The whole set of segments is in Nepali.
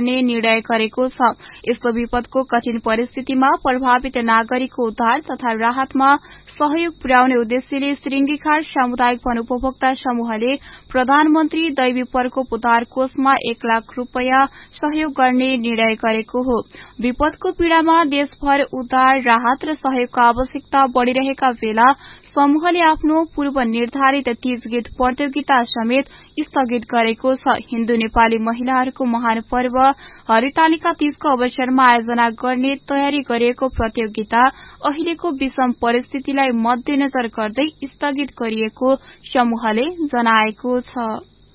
गर्ने निर्णय गरेको छ। यस्तो विपदको कठिन परिस्थितिमा प्रभावित नागरिकको उद्धार तथा राहतमा सहयोग पुर्याउने उद्देश्यले श्रृंगीखार सामुदायिक वन उपभोक्ता समूहले प्रधानमन्त्री दैवी प्रकोप उद्धार कोषमा 1 लाख रूपैयाँ सहयोग गर्ने निर्णय गरेको हो। विपदको पीड़ामा देशभर उद्धार राहत र सहयोगको आवश्यकता बढ़िरहेका बेला समूहले आफ्नो पूर्व निर्धारित तीज गीत प्रतियोगिता समेत स्थगित गरेको छ। हिन्दू नेपाली महिलाहरूको महान पर्व हरितालिका तीजको अवसरमा आयोजना गर्ने तयारी गरिएको प्रतियोगिता अहिलेको विषम परिस्थितिलाई मध्यनजर गर्दै स्थगित गरिएको समूहले जनाएको छ।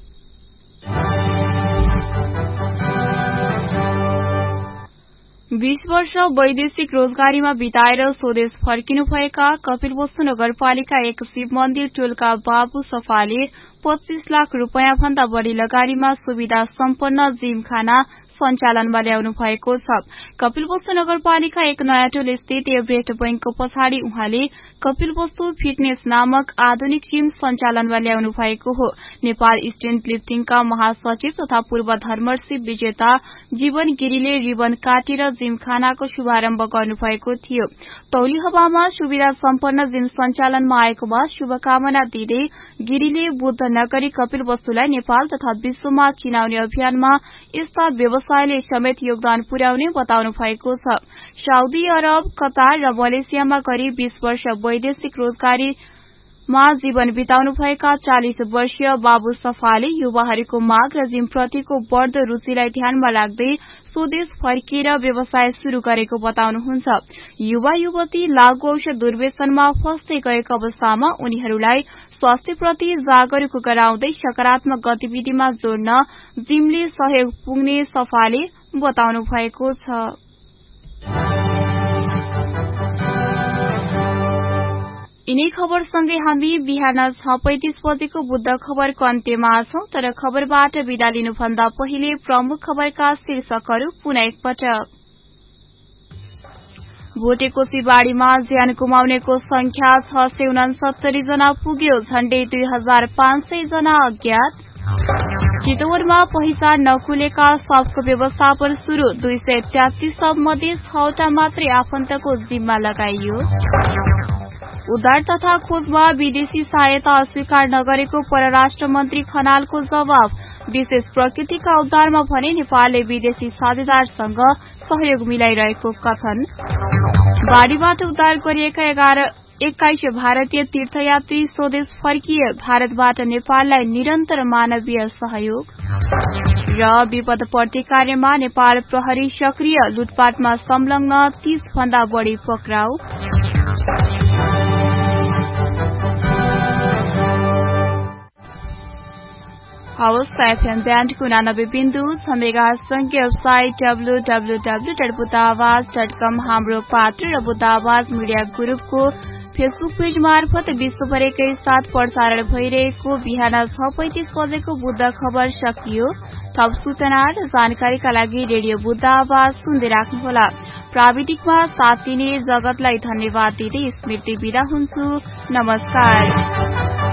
20 वर्ष वैदेशिक रोजगारीमा बिताएर स्वदेश फर्किनुभएका कपिलवस्तु नगरपालिका 1 शिव मन्दिर टोलका बाबु सफाले 25 लाख रूपैयाँ भन्दा बढ़ी लगानीमा सुविधा सम्पन्न जिमखाना सञ्चालनमा ल्याउनु भएको छ। कपिलवस्तु नगरपालिका 1 नयाँ टोल स्थित एभरेस्ट बैंकको पछाडि उहाँले कपिलवस्तु फिटनेस नामक आधुनिक जिम सञ्चालनमा ल्याउनु भएको हो। नेपाल स्टेट लिफ्टिङका महासचिव तथा पूर्व धर्मश्री विजेता जीवन गिरीले रिबन काटेर जिमखानाको शुभारम्भ गर्नुभएको थियो। तौली हवामा सुविधा सम्पन्न जिम सञ्चालनमा आएकोमा शुभकामना दिँदै गिरीले बुद्ध नगरी कपिलवस्तुलाई नेपाल तथा विश्वमा चिनाउने अभियानमा यस्ता व्यवसायले समेत योगदान पुर्याउने बताउनु भएको छ। साउदी अरब, कतार र मलेसियामा करिब 20 वर्ष वैदेशिक रोजगारीमा जीवन बिताउनु भएका 40 वर्षीय बाबु सफाले युवाहरूको माग र जिमप्रतिको बढ़दो रुचिलाई ध्यानमा राख्दै स्वदेश फर्किएर व्यवसाय शुरू गरेको बताउनुहुन्छ। युवा युवती लागू औषध दुर्व्यसनमा फस्दै गएको अवस्थामा उनीहरूलाई स्वास्थ्यप्रति जागरूक गराउँदै सकारात्मक गतिविधिमा जोड्न जिमले सहयोग पुग्ने सफाले बताउनु भएको छ। यिनै खबरसँगै हामी बिहान 6:35 बजेको बुद्ध खबरको अन्त्यमा छौं, तर खबरबाट बिदा लिनुभन्दा पहिले प्रमुख खबरका शीर्षकहरू पुनः एकपटक। भोटेकोशी बाढ़ीमा ज्यान गुमाउनेको संख्या 669 जना पुग्यो, झण्डै 2500 जना अज्ञात। चितवनमा पहिचान नखुलेका शवको व्यवस्थापन शुरू, 233 शव मध्ये 6वटा मात्रै आफन्तको जिम्मा लगाइयो। उद्धार तथा खोजमा विदेशी सहायता अस्वीकार नगरेको परराष्ट्र मन्त्री खनालको जवाब, विशेष प्रकृतिका उद्धारमा भने नेपालले विदेशी साझेदारसँग सहयोग मिलाइरहेको कथन। बाढ़ीबाट उद्धार गरिएका 21 भारतीय तीर्थयात्री स्वदेश फर्किए, भारतबाट नेपाललाई निरन्तर मानवीय सहयोग। र विपद प्रतिकार्यमा नेपाल प्रहरी सक्रिय, लुटपाटमा संलग्न 30 भन्दा बढ़ी पक्राउ। हवस्, एफएम ब्यान्डको 89.6 मेगाहर्जसँगै वेबसाइट www.बुद्धाआवाज.com, हाम्रो पात्र र बुद्धाआवाज मिडिया ग्रुपको फेसबुक पेज मार्फत विश्वभरकै साथ प्रसारण भइरहेको बिहान 6:35 बजेको बुद्ध खबर सकियो। थप सूचना र जानकारीका लागि रेडियो बुद्ध आवाज सुन्दै राख्नुहोला। प्राविधिकमा साथ दिने जगतलाई धन्यवाद दिँदै स्मृति बिदा हुन्छु। नमस्कार।